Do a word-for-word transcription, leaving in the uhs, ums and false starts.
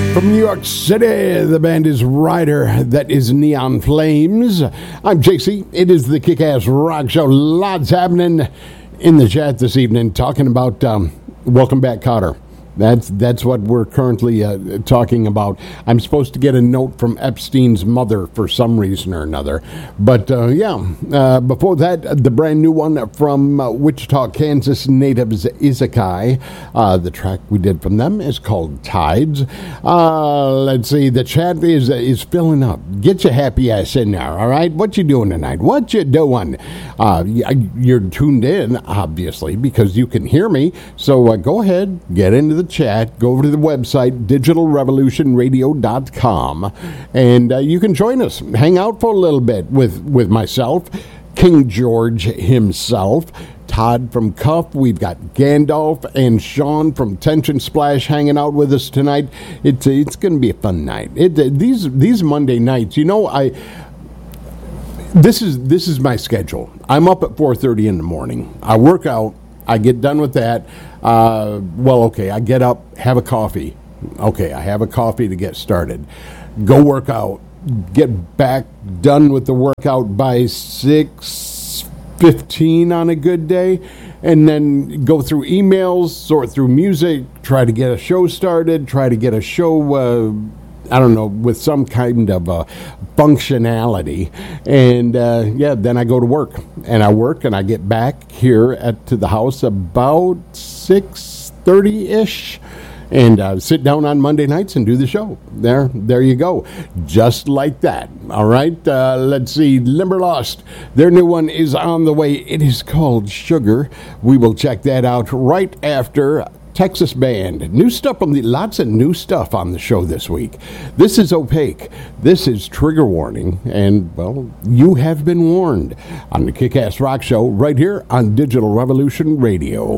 From New York City, the band is Rider. That is Neon Flames. I'm J C. It is the Kick-Ass Rock Show. Lots happening in the chat this evening, talking about um, Welcome Back, Kotter. That's that's what we're currently uh, talking about. I'm supposed to get a note from Epstein's mother for some reason or another. But, uh, yeah, uh, before that, the brand new one from uh, Wichita, Kansas natives, Izakai. Uh, the track we did from them is called Tides. Uh, let's see, the chat is is filling up. Get your happy ass in there, all right? What you doing tonight? What you doing? Uh, you're tuned in, obviously, because you can hear me. So uh, go ahead, get into the chat, go over to the website digital revolution radio dot com, and uh, you can join us, hang out for a little bit with with myself, King George himself, Todd from Cuff. We've got Gandalf and Sean from Tension Splash hanging out with us tonight. It's it's going to be a fun night. It, uh, these these Monday nights, you know, I this is this is my schedule. I'm up at four thirty in the morning. I work out. I get done with that. Uh, well, okay, I get up, have a coffee. Okay, I have a coffee to get started. Go work out. Get back done with the workout by six fifteen on a good day. And then go through emails, sort through music, try to get a show started, try to get a show, uh, I don't know, with some kind of uh, functionality. And, uh, yeah, then I go to work. And I work, and I get back here at to the house about six thirty-ish. And uh, sit down on Monday nights and do the show. There, there you go. Just like that. All right. Uh, let's see. Limberlost. Their new one is on the way. It is called Sugar. We will check that out right after Texas Band. New stuff on the lots of new stuff on the show this week. This is Opaque. This is Trigger Warning. And, well, you have been warned on the Kick-Ass Rock Show right here on Digital Revolution Radio.